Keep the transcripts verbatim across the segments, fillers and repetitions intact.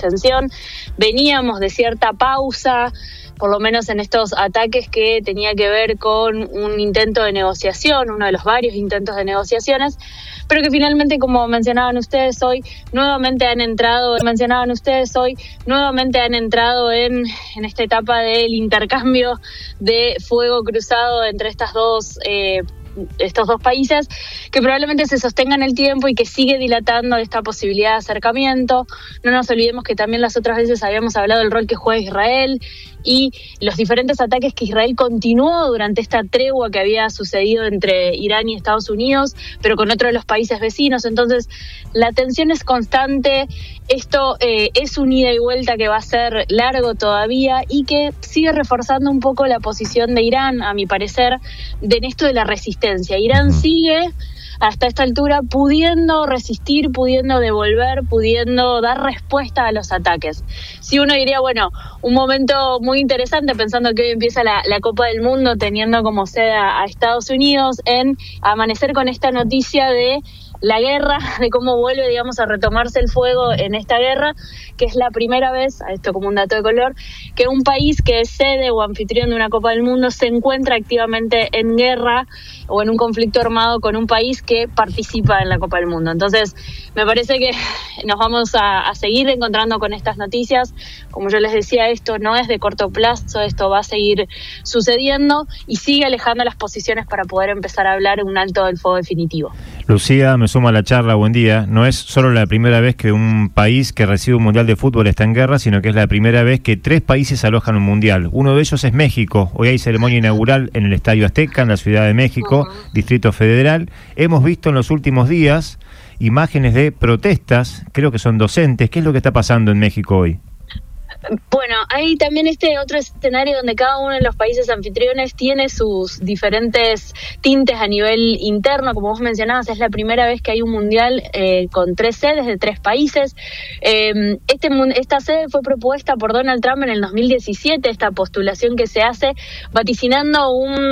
extensión. Veníamos de cierta pausa, por lo menos en estos ataques que tenía que ver con un intento de negociación, uno de los varios intentos de negociaciones, pero que finalmente, como mencionaban ustedes hoy, nuevamente han entrado, mencionaban ustedes hoy, nuevamente han entrado en, en esta etapa del intercambio de fuego cruzado entre estas dos eh, estos dos países, que probablemente se sostenga en el tiempo y que sigue dilatando esta posibilidad de acercamiento. No nos olvidemos que también las otras veces habíamos hablado del rol que juega Israel y los diferentes ataques que Israel continuó durante esta tregua que había sucedido entre Irán y Estados Unidos, pero con otro de los países vecinos. Entonces, la tensión es constante, esto eh, es un ida y vuelta que va a ser largo todavía y que sigue reforzando un poco la posición de Irán, a mi parecer, de en esto de la resistencia. Irán sigue hasta esta altura pudiendo resistir, pudiendo devolver, pudiendo dar respuesta a los ataques. Si uno diría, bueno, un momento muy interesante pensando que hoy empieza la, la Copa del Mundo teniendo como sede a, a Estados Unidos, en amanecer con esta noticia de la guerra, de cómo vuelve, digamos, a retomarse el fuego en esta guerra, que es la primera vez, a esto como un dato de color, que un país que es sede o anfitrión de una Copa del Mundo se encuentra activamente en guerra o en un conflicto armado con un país que participa en la Copa del Mundo. Entonces, me parece que nos vamos a, a seguir encontrando con estas noticias. Como yo les decía, esto no es de corto plazo, esto va a seguir sucediendo y sigue alejando las posiciones para poder empezar a hablar de un alto del fuego definitivo. Lucía, me sumo a la charla, buen día. No es solo la primera vez que un país que recibe un mundial de fútbol está en guerra, sino que es la primera vez que tres países alojan un mundial. Uno de ellos es México. Hoy hay ceremonia inaugural en el Estadio Azteca, en la Ciudad de México, uh-huh. Distrito Federal. Hemos visto en los últimos días imágenes de protestas, creo que son docentes. ¿Qué es lo que está pasando en México hoy? Bueno, hay también este otro escenario donde cada uno de los países anfitriones tiene sus diferentes tintes a nivel interno. Como vos mencionabas, es la primera vez que hay un mundial eh, con tres sedes de tres países. Eh, este esta sede fue propuesta por Donald Trump en el dos mil diecisiete, esta postulación que se hace vaticinando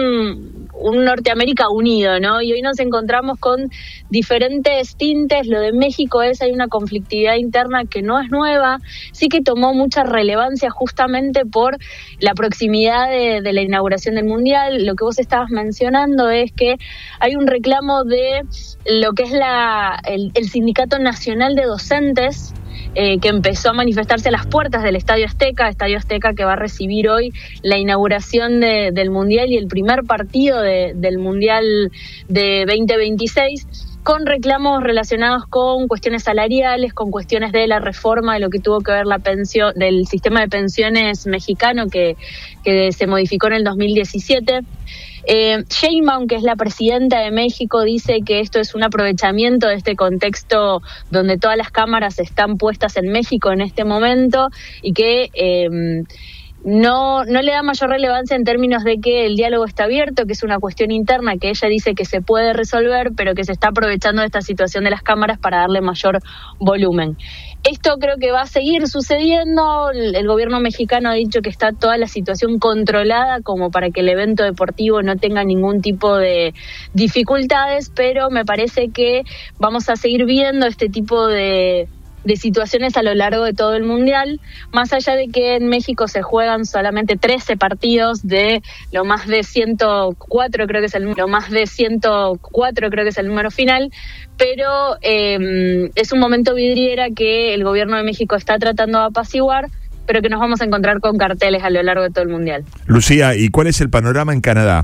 un, un Norteamérica unido, ¿no? Y hoy nos encontramos con diferentes tintes. Lo de México es, hay una conflictividad interna que no es nueva, sí que tomó mucha relevancia justamente por la proximidad de, de la inauguración del Mundial. Lo que vos estabas mencionando es que hay un reclamo de lo que es la el, el Sindicato Nacional de Docentes, eh, que empezó a manifestarse a las puertas del Estadio Azteca, Estadio Azteca que va a recibir hoy la inauguración de, del Mundial y el primer partido de, del Mundial de veinte veintiséis, con reclamos relacionados con cuestiones salariales, con cuestiones de la reforma de lo que tuvo que ver la pensión del sistema de pensiones mexicano que, que se modificó en el dos mil diecisiete. Eh, Sheinbaum, que es la presidenta de México, dice que esto es un aprovechamiento de este contexto donde todas las cámaras están puestas en México en este momento y que eh, No, no le da mayor relevancia en términos de que el diálogo está abierto, que es una cuestión interna que ella dice que se puede resolver, pero que se está aprovechando de esta situación de las cámaras para darle mayor volumen. Esto creo que va a seguir sucediendo. El, el gobierno mexicano ha dicho que está toda la situación controlada como para que el evento deportivo no tenga ningún tipo de dificultades, pero me parece que vamos a seguir viendo este tipo de... de situaciones a lo largo de todo el Mundial, más allá de que en México se juegan solamente trece partidos de lo más de ciento cuatro, creo que es el lo más de ciento cuatro, creo que es el número final, pero eh, es un momento vidriera que el gobierno de México está tratando de apaciguar, pero que nos vamos a encontrar con carteles a lo largo de todo el Mundial. Lucía, ¿y cuál es el panorama en Canadá?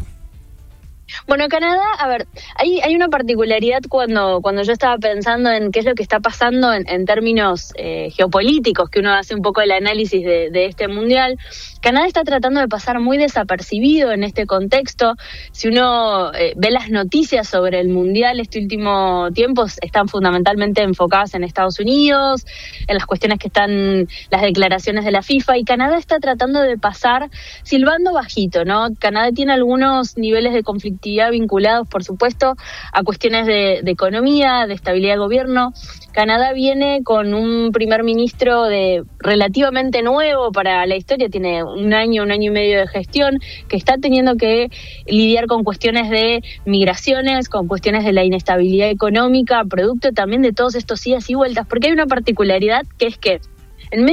Bueno, Canadá, a ver, hay, hay una particularidad cuando, cuando yo estaba pensando en qué es lo que está pasando en, en términos eh, geopolíticos, que uno hace un poco el análisis de, de este mundial. Canadá está tratando de pasar muy desapercibido en este contexto. Si uno eh, ve las noticias sobre el mundial este último tiempo, están fundamentalmente enfocadas en Estados Unidos, en las cuestiones que están, las declaraciones de la FIFA, y Canadá está tratando de pasar silbando bajito, ¿no? Canadá tiene algunos niveles de conflictividad vinculados, por supuesto, a cuestiones de, de economía, de estabilidad de gobierno. Canadá viene con un primer ministro de relativamente nuevo para la historia, tiene un año, un año y medio de gestión, que está teniendo que lidiar con cuestiones de migraciones, con cuestiones de la inestabilidad económica, producto también de todos estos idas y vueltas, porque hay una particularidad que es que